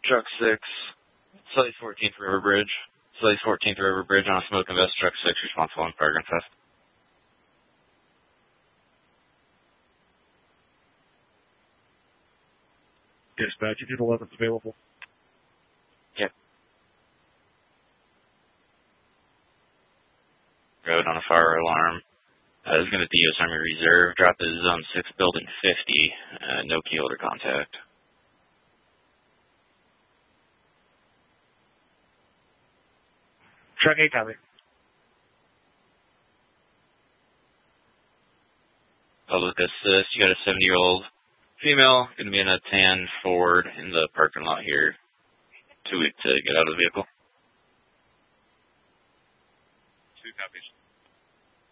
Truck 6, Southeast 14th River Bridge. Southeast 14th River Bridge on a smoke and vest. Truck 6 responsible on fire gun theft. Dispatch, Unit 11's available. Yep. Road on a fire alarm. Is going to DOS Army Reserve. Drop is Zone 6, Building 50. No key holder contact. Truck 8, copy. Public assist. You got a 70-year-old female, going to be in a tan Ford in the parking lot here. Too weak to get out of the vehicle. 2 copies.